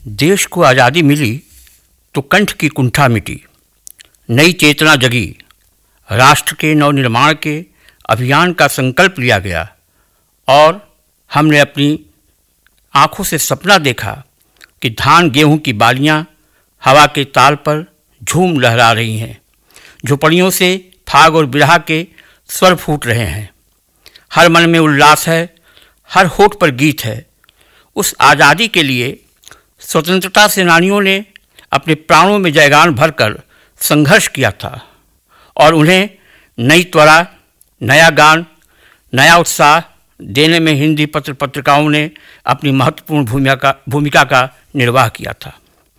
देश को आज़ादी मिली तो कंठ की कुंठा मिटी, नई चेतना जगी, राष्ट्र के नवनिर्माण के अभियान का संकल्प लिया गया और हमने अपनी आंखों से सपना देखा कि धान गेहूं की बालियां हवा के ताल पर झूम लहरा रही हैं, झोपड़ियों से फाग और बिरहा के स्वर फूट रहे हैं। हर मन में उल्लास है, हर होठ पर गीत है। उस आज़ादी के लिए स्वतंत्रता सेनानियों ने अपने प्राणों में जयगान भरकर संघर्ष किया था और उन्हें नई त्वरा, नया गान, नया उत्साह देने में हिंदी पत्र पत्रिकाओं ने अपनी महत्वपूर्ण भूमिका का निर्वाह किया था।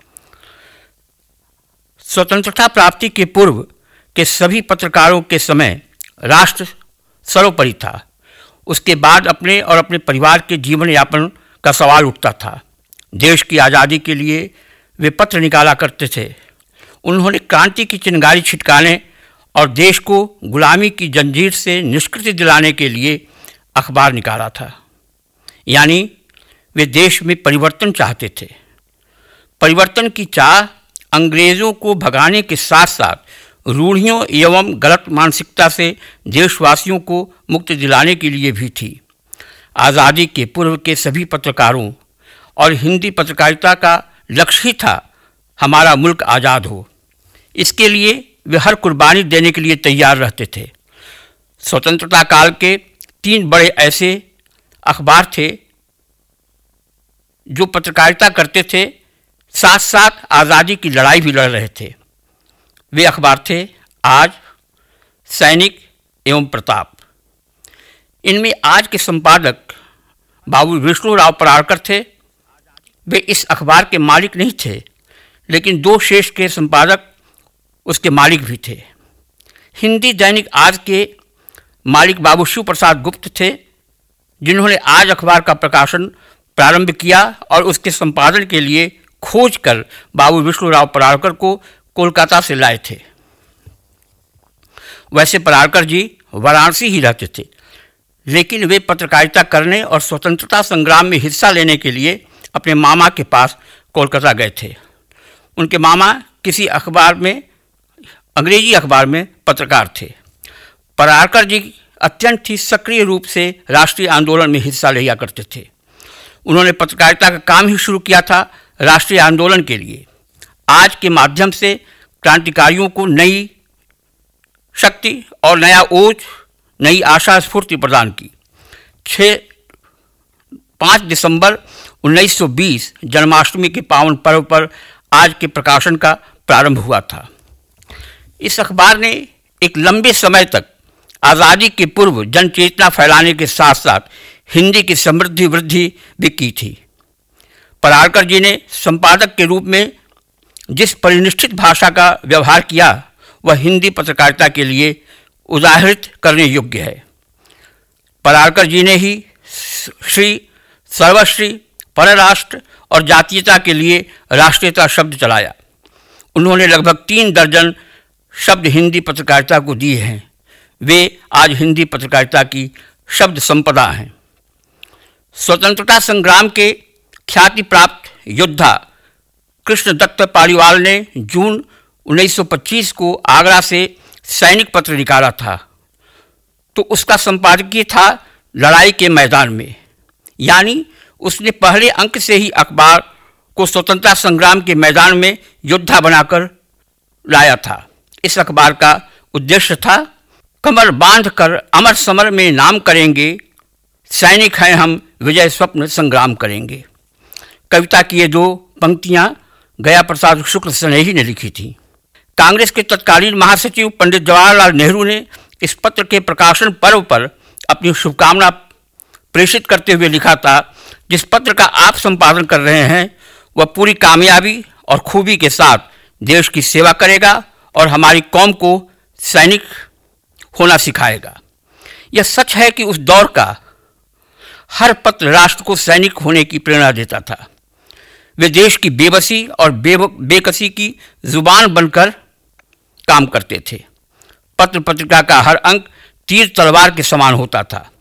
स्वतंत्रता प्राप्ति के पूर्व के सभी पत्रकारों के समय राष्ट्र सर्वोपरि था। उसके बाद अपने और अपने परिवार के जीवन यापन का सवाल उठता था। देश की आज़ादी के लिए वे पत्र निकाला करते थे। उन्होंने क्रांति की चिंगारी छिटकाने और देश को गुलामी की जंजीर से निष्कृति दिलाने के लिए अखबार निकाला था। यानी वे देश में परिवर्तन चाहते थे। परिवर्तन की चाह अंग्रेज़ों को भगाने के साथ साथ रूढ़ियों एवं गलत मानसिकता से देशवासियों को मुक्ति दिलाने के लिए भी थी। आज़ादी के पूर्व के सभी पत्रकारों और हिंदी पत्रकारिता का लक्ष्य ही था हमारा मुल्क आज़ाद हो। इसके लिए वे हर कुर्बानी देने के लिए तैयार रहते थे। स्वतंत्रता काल के 3 बड़े ऐसे अखबार थे जो पत्रकारिता करते थे, साथ साथ आज़ादी की लड़ाई भी लड़ रहे थे। वे अखबार थे आज, सैनिक एवं प्रताप। इनमें आज के संपादक बाबू विष्णुराव पराड़कर थे। वे इस अखबार के मालिक नहीं थे, लेकिन 2 शेष के संपादक उसके मालिक भी थे। हिंदी दैनिक आज के मालिक बाबू शिव प्रसाद गुप्त थे, जिन्होंने आज अखबार का प्रकाशन प्रारंभ किया और उसके संपादन के लिए खोज कर बाबू विष्णुराव पराड़कर को कोलकाता से लाए थे। वैसे पराड़कर जी वाराणसी ही रहते थे, लेकिन वे पत्रकारिता करने और स्वतंत्रता संग्राम में हिस्सा लेने के लिए अपने मामा के पास कोलकाता गए थे। उनके मामा किसी अखबार में, अंग्रेजी अखबार में पत्रकार थे। पराड़कर जी अत्यंत ही सक्रिय रूप से राष्ट्रीय आंदोलन में हिस्सा लिया करते थे। उन्होंने पत्रकारिता का काम ही शुरू किया था राष्ट्रीय आंदोलन के लिए। आज के माध्यम से क्रांतिकारियों को नई शक्ति और नया ओज, नई आशा स्फूर्ति प्रदान की। 5 दिसंबर 1920 जन्माष्टमी के पावन पर्व पर आज के प्रकाशन का प्रारंभ हुआ था। इस अखबार ने एक लंबे समय तक आज़ादी के पूर्व जन चेतना फैलाने के साथ साथ हिंदी की समृद्धि वृद्धि भी की थी। पराड़कर जी ने संपादक के रूप में जिस परिनिष्ठित भाषा का व्यवहार किया, वह हिंदी पत्रकारिता के लिए उदाहृत करने योग्य है। पराड़कर जी ने ही श्री, सर्वश्री, परराष्ट्र और जातीयता के लिए राष्ट्रीयता शब्द चलाया। उन्होंने लगभग 3 दर्जन शब्द हिंदी पत्रकारिता को दिए हैं। वे आज हिंदी पत्रकारिता की शब्द संपदा हैं। स्वतंत्रता संग्राम के ख्याति प्राप्त योद्धा कृष्णदत्त पालीवाल ने जून 1925 को आगरा से सैनिक पत्र निकाला था, तो उसका संपादकीय था लड़ाई के मैदान में। यानी उसने पहले अंक से ही अखबार को स्वतंत्रता संग्राम के मैदान में योद्धा बनाकर लाया था। इस अखबार का उद्देश्य था, कमर बांध कर अमर समर में नाम करेंगे, सैनिक हैं हम, विजय स्वप्न संग्राम करेंगे। कविता की ये 2 पंक्तियां गया प्रसाद शुक्ल स्नेही ने लिखी थी। कांग्रेस के तत्कालीन महासचिव पंडित जवाहरलाल नेहरू ने इस पत्र के प्रकाशन पर्व पर अपनी शुभकामना प्रेषित करते हुए लिखा था, जिस पत्र का आप संपादन कर रहे हैं वह पूरी कामयाबी और खूबी के साथ देश की सेवा करेगा और हमारी कौम को सैनिक होना सिखाएगा। यह सच है कि उस दौर का हर पत्र राष्ट्र को सैनिक होने की प्रेरणा देता था। वे देश की बेबसी और बेकसी की जुबान बनकर काम करते थे। पत्र पत्रिका का हर अंक तीर तलवार के समान होता था।